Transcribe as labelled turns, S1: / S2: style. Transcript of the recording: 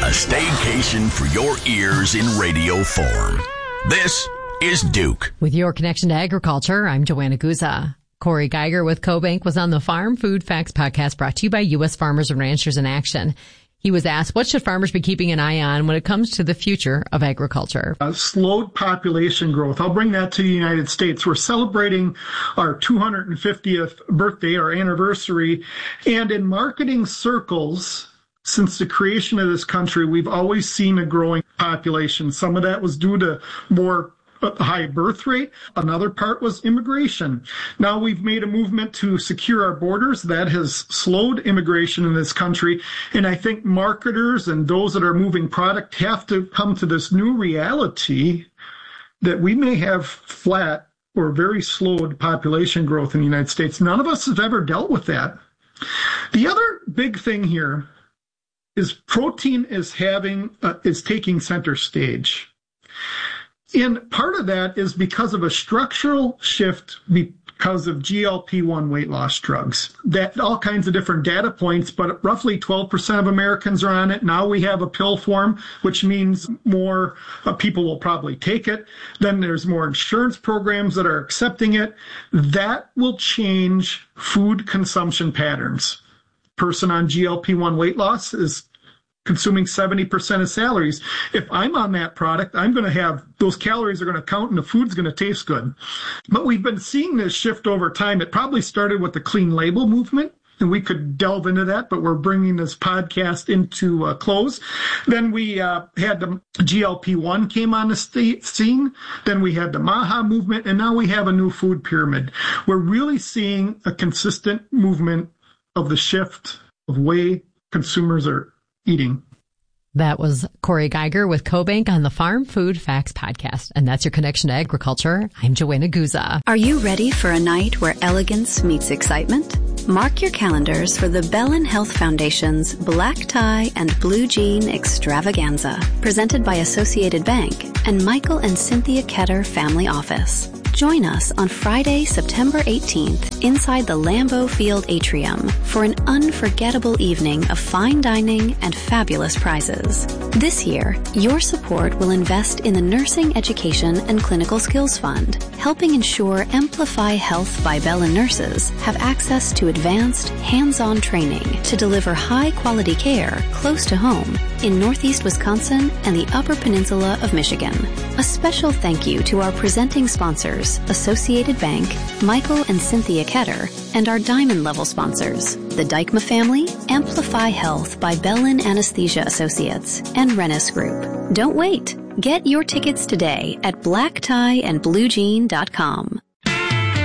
S1: A staycation for your ears in radio form. This is Duke.
S2: With your connection to agriculture, I'm Joanna Guza. Corey Geiger with CoBank was on the Farm Food Facts podcast brought to you by U.S. Farmers and Ranchers in Action. He was asked, what should farmers be keeping an eye on when it comes to the future of agriculture?
S3: Slowed population growth. I'll bring that to the United States. We're celebrating our 250th birthday, our anniversary. And in marketing circles, since the creation of this country, we've always seen a growing population. Some of that was due to more high birth rate. Another part was immigration. Now we've made a movement to secure our borders. That has slowed immigration in this country. And I think marketers and those that are moving product have to come to this new reality that we may have flat or very slowed population growth in the United States. None of us have ever dealt with that. The other big thing here is protein is taking center stage. And part of that is because of a structural shift because of GLP-1 weight loss drugs. That all kinds of different data points, but roughly 12% of Americans are on it. Now we have a pill form, which means more people will probably take it. Then there's more insurance programs that are accepting it. That will change food consumption patterns. Person on GLP-1 weight loss is consuming 70% of salaries. If I'm on that product, I'm going to have those calories are going to count and the food's going to taste good. But we've been seeing this shift over time. It probably started with the clean label movement, and we could delve into that, but we're bringing this podcast into close. Then we had the GLP-1 came on the scene. Then we had the MAHA movement, and now we have a new food pyramid. We're really seeing a consistent movement of the shift of way consumers are eating.
S2: That was Corey Geiger with CoBank on the Farm Food Facts podcast. And that's your connection to agriculture. I'm Joanna Guza.
S4: Are you ready for a night where elegance meets excitement? Mark your calendars for the Bellin Health Foundation's Black Tie and Blue Jean Extravaganza, presented by Associated Bank and Michael and Cynthia Ketter Family Office. Join us on Friday, September 18th, inside the Lambeau Field Atrium for an unforgettable evening of fine dining and fabulous prizes. This year, your support will invest in the Nursing Education and Clinical Skills Fund, helping ensure Amplify Health by Bellin nurses have access to advanced, hands-on training to deliver high-quality care close to home in Northeast Wisconsin and the Upper Peninsula of Michigan. A special thank you to our presenting sponsors, Associated Bank, Michael and Cynthia Ketter, and our Diamond Level sponsors, the Dykma Family, Amplify Health by Bellin Anesthesia Associates, and Rennis Group. Don't wait. Get your tickets today at blacktieandbluejean.com.